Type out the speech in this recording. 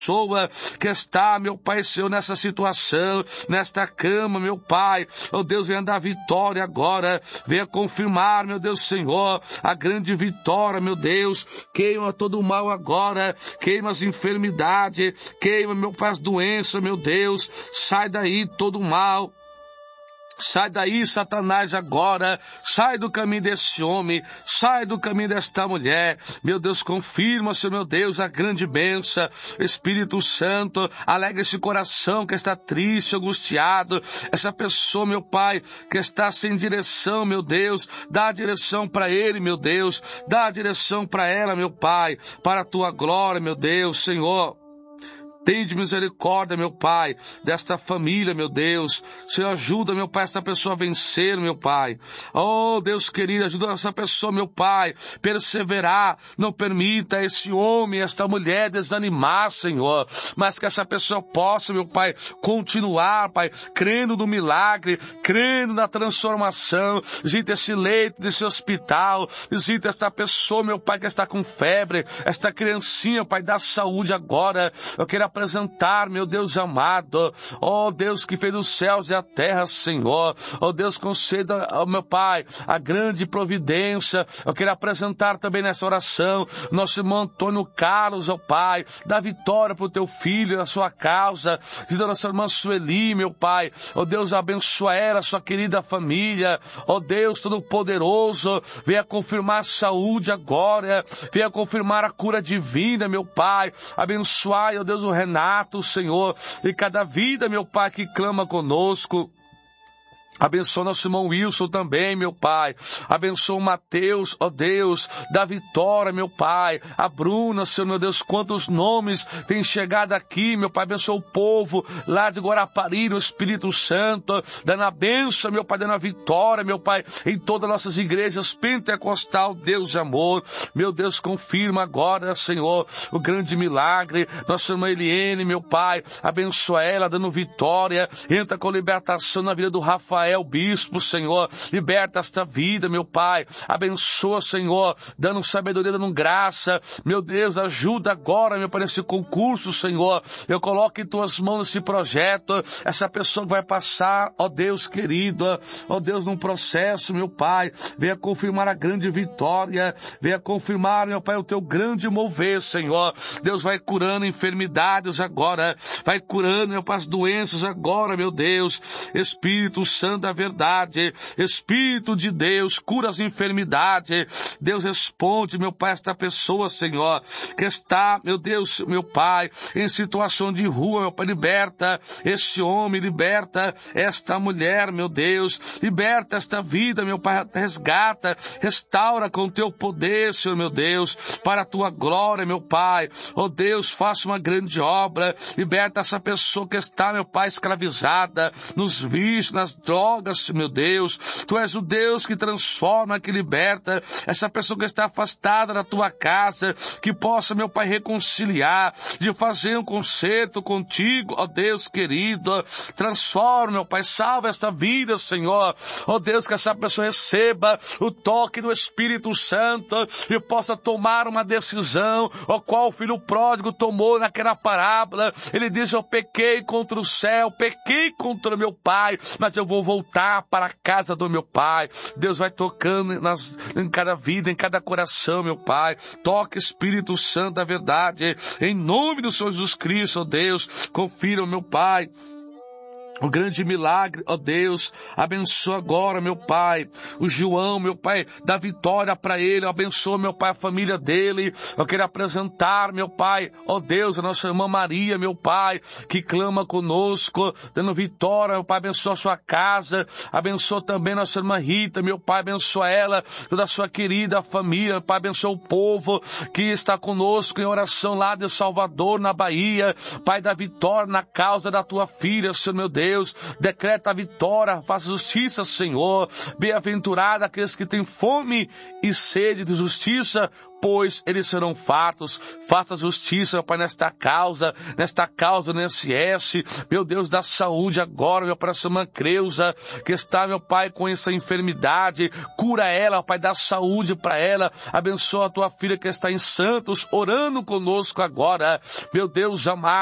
pessoa que está, meu Pai, Senhor, nessa situação, nesta cama, meu Pai, oh Deus, venha dar vitória agora, venha confirmar, meu Deus, Senhor, a grande vitória, meu Deus, queima todo o mal agora, queima as enfermidades, queima, meu Pai, as doenças, meu Deus, sai daí todo o mal. Sai daí, Satanás, agora. Sai do caminho desse homem. Sai do caminho desta mulher. Meu Deus, confirma, Senhor, meu Deus, a grande bênção. Espírito Santo, alegra esse coração que está triste, angustiado. Essa pessoa, meu Pai, que está sem direção, meu Deus. Dá a direção para ele, meu Deus. Dá a direção para ela, meu Pai. Para a tua glória, meu Deus, Senhor. Tende misericórdia, meu Pai, desta família, meu Deus. Senhor, ajuda, meu Pai, esta pessoa a vencer, meu Pai. Oh, Deus querido, ajuda essa pessoa, meu Pai, perseverar. Não permita esse homem, esta mulher desanimar, Senhor. Mas que essa pessoa possa, meu Pai, continuar, Pai, crendo no milagre, crendo na transformação. Visita esse leito desse hospital. Visita esta pessoa, meu Pai, que está com febre. Esta criancinha, Pai, dá saúde agora. Eu quero apresentar, meu Deus amado, ó Deus que fez os céus e a terra, Senhor, ó Deus conceda, ó meu Pai, a grande providência. Eu quero apresentar também nessa oração nosso irmão Antônio Carlos, ó Pai, dá vitória para o teu filho, na sua causa. Diz a nossa irmã Sueli, meu Pai, ó Deus, abençoa ela, sua querida família, ó Deus Todo-Poderoso, venha confirmar a saúde agora, venha confirmar a cura divina, meu Pai, abençoai, ó Deus, o Renato, Senhor, e cada vida, meu Pai, que clama conosco. Abençoa nosso irmão Wilson também, meu Pai. Abençoa o Mateus, ó Deus, da Vitória, meu Pai. A Bruna, Senhor, meu Deus, quantos nomes têm chegado aqui, meu Pai. Abençoa o povo lá de Guarapari, no Espírito Santo, dando a bênção, meu Pai, dando a vitória, meu Pai, em todas as nossas igrejas pentecostal, Deus de amor. Meu Deus, confirma agora, Senhor, o grande milagre. Nossa irmã Eliene, meu Pai, abençoa ela, dando vitória. Entra com libertação na vida do Rafael, bispo, Senhor, liberta esta vida, meu Pai, abençoa, Senhor, dando sabedoria, dando graça, meu Deus, ajuda agora, meu Pai, nesse concurso, Senhor, eu coloco em tuas mãos esse projeto, essa pessoa que vai passar, ó Deus querido, ó Deus, num processo, meu Pai, venha confirmar a grande vitória, venha confirmar, meu Pai, o teu grande mover, Senhor, Deus vai curando enfermidades agora, vai curando, meu Pai, as doenças agora, meu Deus, Espírito Santo da verdade, Espírito de Deus, cura as enfermidades. Deus responde, meu Pai, esta pessoa, Senhor, que está, meu Deus, meu Pai, em situação de rua, meu Pai, liberta este homem, liberta esta mulher, meu Deus, liberta esta vida, meu Pai, resgata, restaura com o teu poder, Senhor, meu Deus, para a tua glória, meu Pai. Oh Deus, faça uma grande obra, liberta essa pessoa que está, meu Pai, escravizada nos vícios, nas drogas, meu Deus. Tu és o Deus que transforma, que liberta essa pessoa que está afastada da tua casa, que possa, meu Pai, reconciliar, de fazer um concerto contigo, ó Deus querido. Transforma, meu Pai, salva esta vida, Senhor. Ó Deus, que essa pessoa receba o toque do Espírito Santo e possa tomar uma decisão, ó qual o filho pródigo tomou naquela parábola. Ele diz: eu pequei contra o céu, pequei contra o meu Pai, mas eu vou voltar para a casa do meu Pai. Deus vai tocando em cada vida, em cada coração, meu Pai. Toca, Espírito Santo da verdade, em nome do Senhor Jesus Cristo, ó Deus. Confira, meu Pai, o grande milagre, ó Deus, abençoa agora, meu Pai, o João, meu Pai, dá vitória para ele, abençoa, meu Pai, a família dele. Eu quero apresentar, meu Pai, ó Deus, a nossa irmã Maria, meu Pai, que clama conosco, dando vitória, meu Pai, abençoa a sua casa, abençoa também nossa irmã Rita, meu Pai, abençoa ela, toda a sua querida família, meu Pai, abençoa o povo que está conosco em oração lá de Salvador, na Bahia. Pai, dá vitória na causa da tua filha, Senhor, meu Deus. Deus, decreta a vitória, faça justiça, Senhor. Bem-aventurado aqueles que têm fome e sede de justiça, pois eles serão fartos. Faça justiça, meu Pai, nesta causa do INSS, meu Deus, da saúde agora, meu Pai, essa irmã Creuza, que está, meu Pai, com essa enfermidade, cura ela, meu Pai, dá saúde para ela, abençoa a tua filha que está em Santos, orando conosco agora, meu Deus amado.